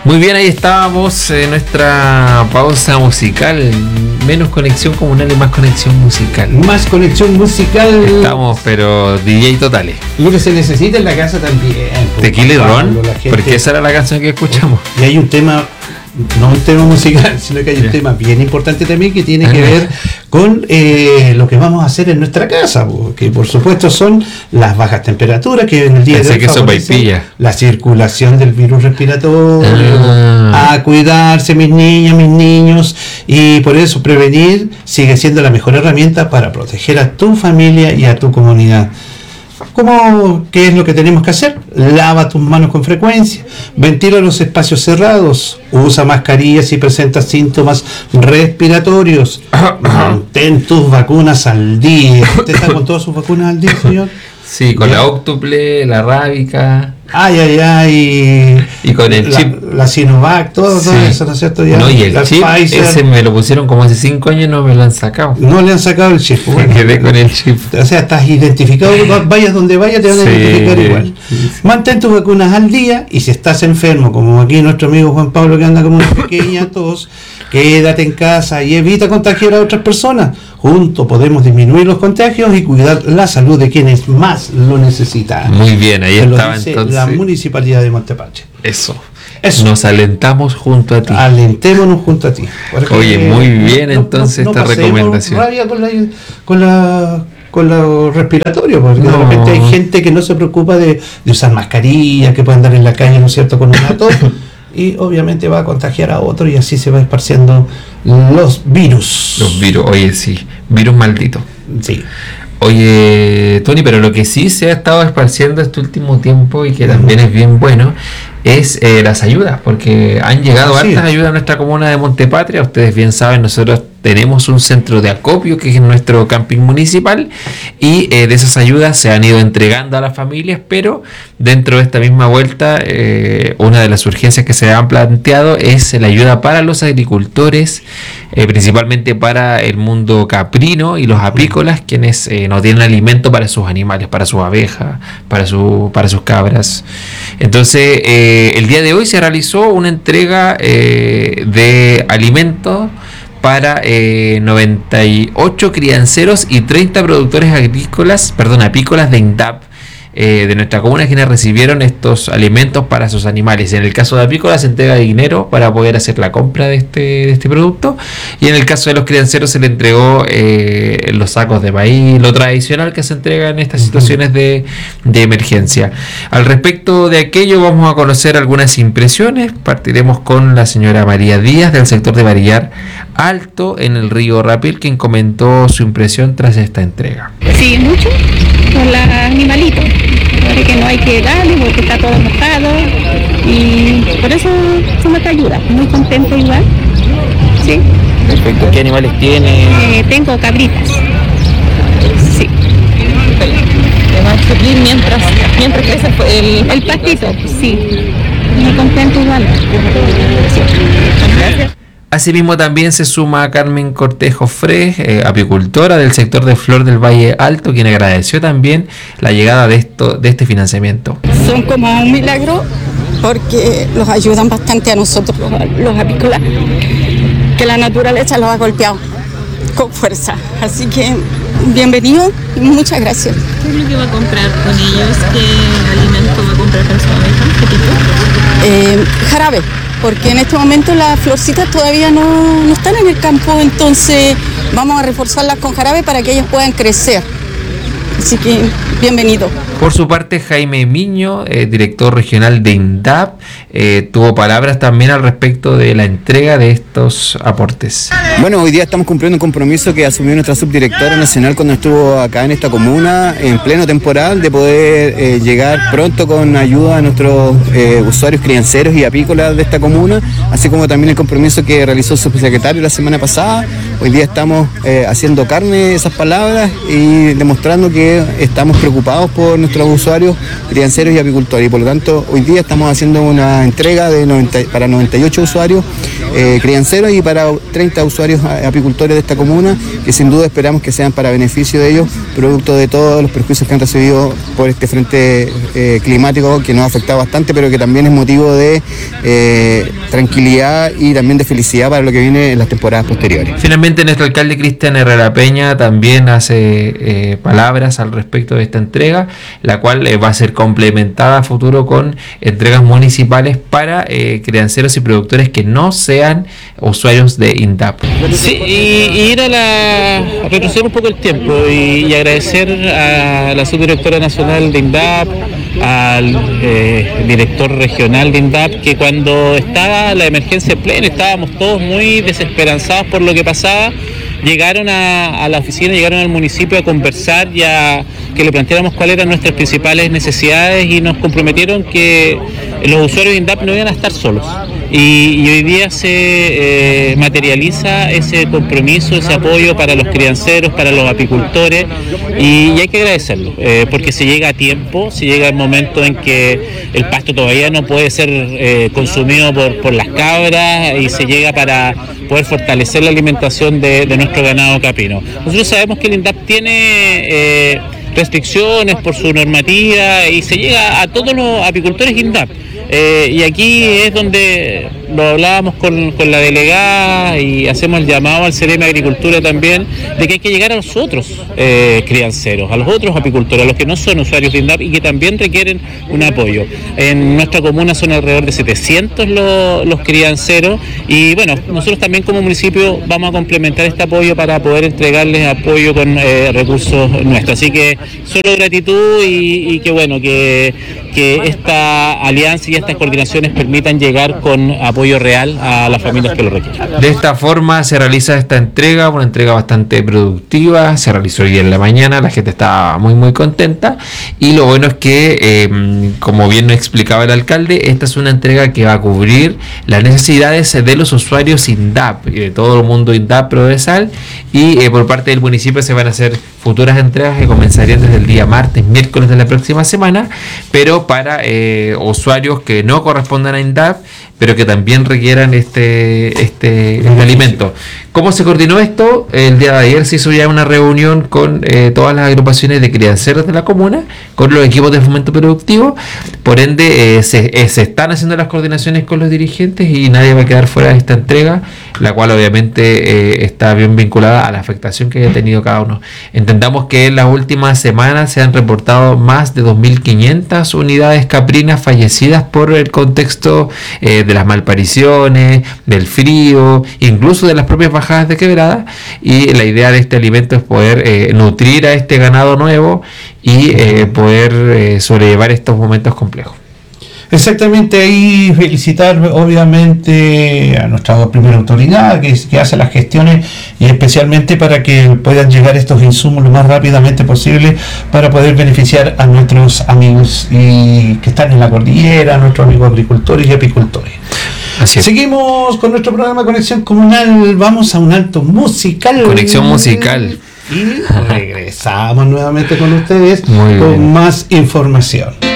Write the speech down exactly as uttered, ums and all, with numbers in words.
Muy bien, ahí estábamos en nuestra pausa musical. Menos conexión comunal y más conexión musical. Más conexión musical. Estamos, pero D J totales. Lo que se necesita en la casa también. Tequila y ron, porque esa era la canción que escuchamos. Y hay un tema, no un tema musical, sino que hay un yeah. tema bien importante también que tiene que ver con eh, lo que vamos a hacer en nuestra casa, que por supuesto son las bajas temperaturas que en el día Pensé de hoy favorecen la circulación del virus respiratorio, ah. a cuidarse mis niñas, mis niños, y por eso prevenir sigue siendo la mejor herramienta para proteger a tu familia y a tu comunidad. ¿Cómo? ¿Qué es lo que tenemos que hacer? Lava tus manos con frecuencia, ventila los espacios cerrados, usa mascarillas si presentas síntomas respiratorios, mantén tus vacunas al día. ¿Usted está con todas sus vacunas al día, señor? Sí, con ¿Ya? la óctuple, la rábica. Ay, ay, ay. Y con el la, chip. La Sinovac, todo, sí. todo eso, ¿no es cierto? Ya, no, y el chip, Pfizer. Ese me lo pusieron como hace cinco años y no me lo han sacado. No le han sacado el chip. Me bueno, quedé con el chip. O sea, estás identificado, vayas donde vayas, te van a sí, identificar igual. Sí, sí. Mantén tus vacunas al día y si estás enfermo, como aquí nuestro amigo Juan Pablo que anda como una pequeña tos, quédate en casa y evita contagiar a otras personas. Juntos podemos disminuir los contagios y cuidar la salud de quienes más lo necesitan. Muy bien, ahí lo estaba dice entonces la Municipalidad de Montepache. Eso. Eso. Nos alentamos junto a ti. Alentémonos junto a ti. Oye, muy bien no, entonces no, no esta recomendación. Rabia con la con la con lo respiratorio, porque no. de repente hay gente que no se preocupa de, de usar mascarillas, que puede andar en la calle, ¿no es cierto?, con una tos. Y obviamente va a contagiar a otro y así se va esparciendo los virus. Los virus, oye, sí, virus maldito. Sí. Oye, Tony, pero lo que sí se ha estado esparciendo este último tiempo y que también es bien bueno es eh, las ayudas, porque han llegado Así hartas es. ayudas a nuestra comuna de Montepatria. Ustedes bien saben, nosotros tenemos un centro de acopio que es nuestro camping municipal y eh, de esas ayudas se han ido entregando a las familias, pero dentro de esta misma vuelta eh, una de las urgencias que se han planteado es la ayuda para los agricultores, eh, principalmente para el mundo caprino y los apícolas, quienes eh, no tienen alimento para sus animales, para sus abejas, para, su, para sus cabras. Entonces eh, el día de hoy se realizó una entrega eh, de alimentos para eh, noventa y ocho crianceros y treinta productores agrícolas, perdón, apícolas de INDAP eh, de nuestra comuna, quienes recibieron estos alimentos para sus animales. En el caso de apícolas se entrega dinero para poder hacer la compra de este, de este producto, y en el caso de los crianceros se le entregó eh, los sacos de maíz, lo tradicional que se entrega en estas situaciones de, de emergencia. Al respecto de aquello vamos a conocer algunas impresiones. Partiremos con la señora María Díaz del sector de Varillar Alto en el río Rapil, quien comentó su impresión tras esta entrega. Sí, mucho con los animalitos, porque que no hay que darle porque está todo mojado y por eso se me ayuda. Muy contento igual. Sí. Perfecto. ¿Qué animales tiene? Eh, tengo cabritas. Sí. Le va a subir mientras, mientras crece el, el pastito. Sí. Muy contento igual. Sí. Gracias. Asimismo también se suma a Carmen Cortejo Fres, eh, apicultora del sector de Flor del Valle Alto, quien agradeció también la llegada de esto, de este financiamiento. Son como un milagro porque los ayudan bastante a nosotros los, los apícolas, que la naturaleza los ha golpeado con fuerza. Así que bienvenido y muchas gracias. ¿Qué es lo que va a comprar con ellos? ¿Qué alimento va a comprar para su abeja? ¿Qué tipo? Eh, jarabe. Porque en este momento las florcitas todavía no, no están en el campo, entonces vamos a reforzarlas con jarabe para que ellas puedan crecer. Así que, bienvenido. Por su parte, Jaime Miño, eh, director regional de INDAP, eh, tuvo palabras también al respecto de la entrega de estos aportes. Bueno, hoy día estamos cumpliendo un compromiso que asumió nuestra subdirectora nacional cuando estuvo acá en esta comuna, en pleno temporal, de poder eh, llegar pronto con ayuda a nuestros eh, usuarios crianceros y apícolas de esta comuna, así como también el compromiso que realizó su subsecretario la semana pasada. Hoy día estamos eh, haciendo carne de esas palabras y demostrando que estamos preocupados por nuestros usuarios crianceros y apicultores, y por lo tanto hoy día estamos haciendo una entrega de noventa, para noventa y ocho usuarios eh, crianceros y para treinta usuarios apicultores de esta comuna, que sin duda esperamos que sean para beneficio de ellos, producto de todos los perjuicios que han recibido por este frente eh, climático que nos ha afectado bastante, pero que también es motivo de eh, tranquilidad y también de felicidad para lo que viene en las temporadas posteriores. Finalmente, nuestro alcalde Cristian Herrera Peña también hace eh, palabras al respecto de esta entrega, la cual eh, va a ser complementada a futuro con entregas municipales para eh, crianceros y productores que no sean usuarios de INDAP. Sí, y, y ir a la a retroceder un poco el tiempo y, y agradecer a la subdirectora nacional de INDAP, al eh, director regional de INDAP, que cuando estaba la emergencia plena, estábamos todos muy desesperanzados por lo que pasaba, llegaron a, a la oficina, llegaron al municipio a conversar y a que le planteáramos cuáles eran nuestras principales necesidades, y nos comprometieron que los usuarios de INDAP no iban a estar solos. Y, y hoy día se eh, materializa ese compromiso, ese apoyo para los crianceros, para los apicultores, y, y hay que agradecerlo, eh, porque se llega a tiempo, se llega el momento en que el pasto todavía no puede ser eh, consumido por, por las cabras, y se llega para poder fortalecer la alimentación de, de nuestro ganado caprino. Nosotros sabemos que el INDAP tiene eh, restricciones por su normativa y se llega a todos los apicultores INDAP. Eh, y aquí es donde lo hablábamos con, con la delegada y hacemos el llamado al Ceremi de Agricultura también, de que hay que llegar a los otros eh, crianceros, a los otros apicultores, a los que no son usuarios de INDAP y que también requieren un apoyo. En nuestra comuna son alrededor de setecientos los, los crianceros, y bueno, nosotros también como municipio vamos a complementar este apoyo para poder entregarles apoyo con eh, recursos nuestros. Así que solo gratitud y, y que bueno, que, que esta alianza y estas coordinaciones permitan llegar con apoyo real a las familias que lo requieren. De esta forma se realiza esta entrega, una entrega bastante productiva, se realizó hoy en la mañana, la gente está muy muy contenta, y lo bueno es que, eh, como bien nos explicaba el alcalde, esta es una entrega que va a cubrir las necesidades de los usuarios INDAP y de todo el mundo INDAP Prodesal, y eh, por parte del municipio se van a hacer futuras entregas que comenzarían desde el día martes, miércoles de la próxima semana, pero para eh, usuarios que no correspondan a INDAP, pero que también requieran este, este, este alimento. ¿Cómo se coordinó esto? El día de ayer se hizo ya una reunión con eh, todas las agrupaciones de crianceros de la comuna, con los equipos de fomento productivo. Por ende, eh, se, eh, se están haciendo las coordinaciones con los dirigentes y nadie va a quedar fuera de esta entrega, la cual obviamente eh, está bien vinculada a la afectación que haya tenido cada uno. Entendamos que en las últimas semanas se han reportado más de dos mil quinientas unidades caprinas fallecidas por el contexto eh, de las malpariciones, del frío, incluso de las propias bajadas de quebrada, y la idea de este alimento es poder eh, nutrir a este ganado nuevo y eh, poder eh, sobrellevar estos momentos complejos. Exactamente, ahí felicitar obviamente a nuestra primera autoridad que, que hace las gestiones, y especialmente para que puedan llegar estos insumos lo más rápidamente posible para poder beneficiar a nuestros amigos y que están en la cordillera, a nuestros amigos agricultores y apicultores. Así es. Seguimos con nuestro programa Conexión Comunal, vamos a un alto musical. Conexión musical. Y regresamos nuevamente con ustedes con más información.